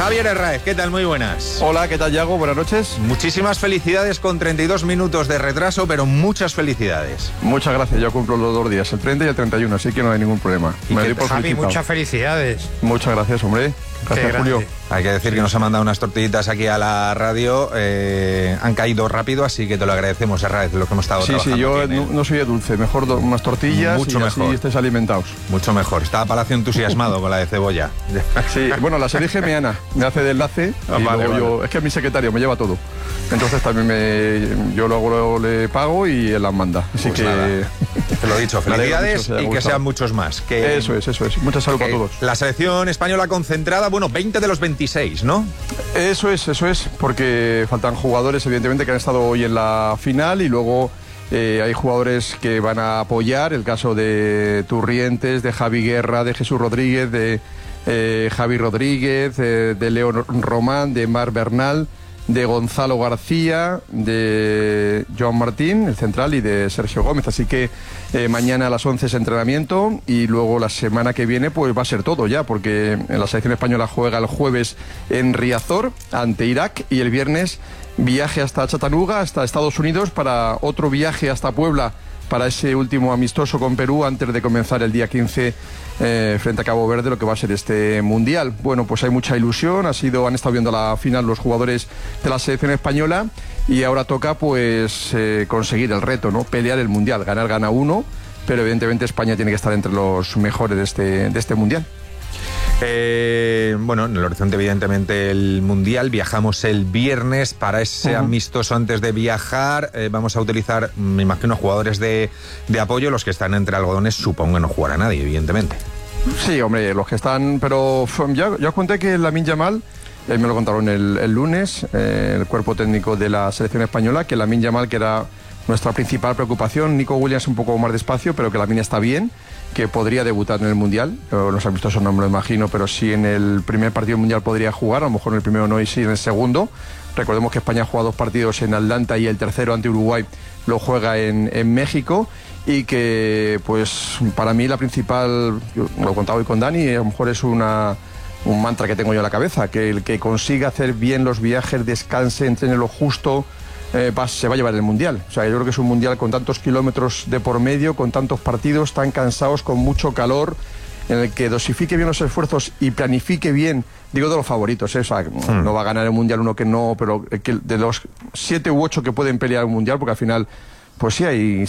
Javier Herráez, ¿qué tal? Muy buenas. Hola, ¿qué tal, Yago? Buenas noches. Muchísimas felicidades con 32 minutos de retraso, pero muchas felicidades. Muchas gracias, yo cumplo los 2 días, el 30 y el 31, así que no hay ningún problema. Javi, muchas felicidades. Muchas gracias, hombre. Gracias, Julio. Hay que decir que nos ha mandado unas tortillitas aquí a la radio, han caído rápido, así que te lo agradecemos, Herráez, lo que hemos estado trabajando. Sí, yo no soy de dulce, mejor unas tortillas mucho y mejor. Así estés alimentados. Mucho mejor, estaba Palacio entusiasmado con la de cebolla. Sí, bueno, las elige Meana, me hace de enlace y vale. yo, es que es mi secretario, me lleva todo. Entonces también yo luego le pago y él las manda. Así pues que... Nada. Te lo he dicho, felicidades y que sean muchos más. Que, eso es. Mucha salud para todos. La selección española concentrada, 20 de los 26, ¿no? Eso es, porque faltan jugadores, evidentemente, que han estado hoy en la final y luego hay jugadores que van a apoyar, el caso de Turrientes, de Javi Guerra, de Jesús Rodríguez, de Javi Rodríguez, de León Román, de Mar Bernal, de Gonzalo García, de Joan Martín, el central, y de Sergio Gómez. Así que mañana a las 11 es entrenamiento y luego la semana que viene pues va a ser todo ya, porque la selección española juega el jueves en Riazor ante Irak y el viernes viaje hasta Chattanooga, hasta Estados Unidos, para otro viaje hasta Puebla para ese último amistoso con Perú antes de comenzar el día 15 frente a Cabo Verde, lo que va a ser este Mundial. Bueno, pues hay mucha ilusión, han estado viendo la final los jugadores de la selección española y ahora toca pues conseguir el reto, ¿no? Pelear el Mundial, gana uno, pero evidentemente España tiene que estar entre los mejores de este Mundial. En el horizonte evidentemente el Mundial, viajamos el viernes para ese amistoso. Antes de viajar vamos a utilizar, me imagino, jugadores de apoyo. Los que están entre algodones supongo que no jugará nadie, evidentemente. Sí, hombre, los que están, pero ya os conté que Lamine Yamal, me lo contaron el lunes, el cuerpo técnico de la selección española, que Lamine Yamal, que era nuestra principal preocupación, Nico Williams un poco más despacio, pero que Lamine está bien, que podría debutar en el Mundial. Los amistosos no me lo imagino, pero sí en el primer partido Mundial podría jugar, a lo mejor en el primero no y sí en el segundo. Recordemos que España juega 2 partidos en Atlanta y el tercero ante Uruguay lo juega en México, y que pues para mí la principal, lo he contado hoy con Dani, a lo mejor es un mantra que tengo yo en la cabeza, que el que consiga hacer bien los viajes, descanse, entrene lo justo, se va a llevar el Mundial. O sea, yo creo que es un Mundial con tantos kilómetros de por medio, con tantos partidos tan cansados, con mucho calor, en el que dosifique bien los esfuerzos y planifique bien, digo de los favoritos, o sea, no va a ganar el Mundial uno que no, pero que de los 7 u 8 que pueden pelear un Mundial, porque al final, pues sí hay